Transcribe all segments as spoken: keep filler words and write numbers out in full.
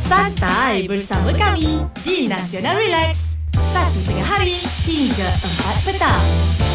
Santai bersama kami di Nasional Relax. Satu tengah hari hingga empat petang.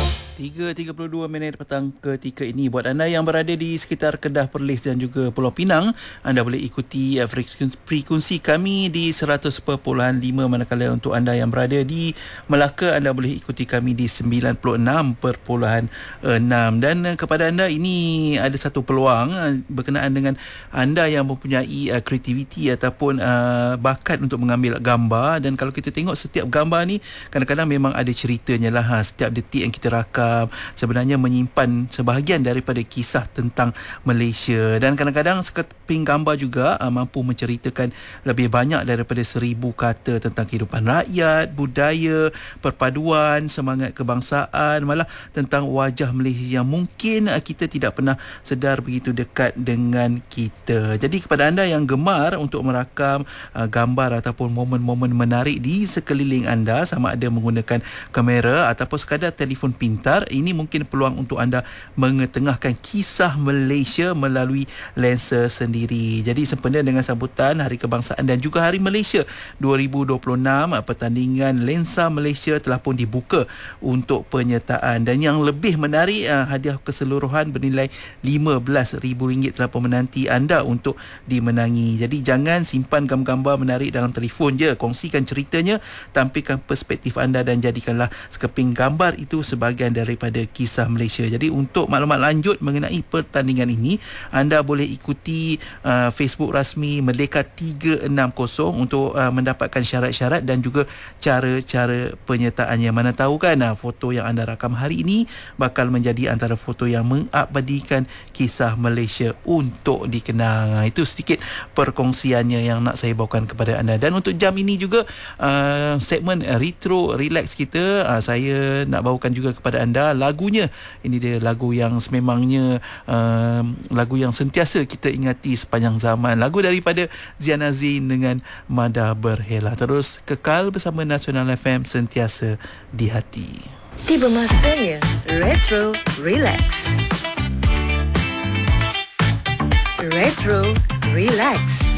tiga tiga puluh dua minit petang ketika ini. Buat anda yang berada di sekitar Kedah, Perlis dan juga Pulau Pinang, anda boleh ikuti frekuensi kami di seratus perpuluhan lima, manakala untuk anda yang berada di Melaka, anda boleh ikuti kami di sembilan puluh enam perpuluhan enam. Dan kepada anda, ini ada satu peluang berkenaan dengan anda yang mempunyai uh, kreativiti ataupun uh, bakat untuk mengambil gambar. Dan kalau kita tengok setiap gambar ni, kadang-kadang memang ada ceritanya lah. Ha. Setiap detik yang kita rakam sebenarnya menyimpan sebahagian daripada kisah tentang Malaysia. Dan kadang-kadang sekeping gambar juga uh, mampu menceritakan lebih banyak daripada seribu kata tentang kehidupan rakyat, budaya, perpaduan, semangat kebangsaan, malah tentang wajah Malaysia yang mungkin uh, kita tidak pernah sedar begitu dekat dengan kita. Jadi kepada anda yang gemar untuk merakam uh, gambar ataupun momen-momen menarik di sekeliling anda, sama ada menggunakan kamera ataupun sekadar telefon pintar, ini mungkin peluang untuk anda mengetengahkan kisah Malaysia melalui lensa sendiri. Jadi sempena dengan sambutan Hari Kebangsaan dan juga Hari Malaysia dua ribu dua puluh enam, pertandingan lensa Malaysia telah pun dibuka untuk penyertaan. Dan yang lebih menarik, hadiah keseluruhan bernilai lima belas ribu ringgit telah pun menanti anda untuk dimenangi. Jadi jangan simpan gambar-gambar menarik dalam telefon je, kongsikan ceritanya, tampilkan perspektif anda dan jadikanlah sekeping gambar itu sebahagian daripada kisah Malaysia. Jadi untuk maklumat lanjut mengenai pertandingan ini, anda boleh ikuti uh, Facebook rasmi Merdeka tiga enam kosong untuk uh, mendapatkan syarat-syarat dan juga cara-cara penyertaannya. Mana tahu kan uh, foto yang anda rakam hari ini bakal menjadi antara foto yang mengabadikan kisah Malaysia untuk dikenang. Uh, itu sedikit perkongsiannya yang nak saya bawakan kepada anda. Dan untuk jam ini juga uh, segmen uh, Retro Relax kita, uh, saya nak bawakan juga kepada anda lagunya. Ini dia lagu yang sememangnya uh, lagu yang sentiasa kita ingati sepanjang zaman. Lagu daripada Ziana Zain dengan Mada Berhela. Terus kekal bersama Nasional F M, sentiasa di hati. Tiba masanya Retro Relax. Retro Relax.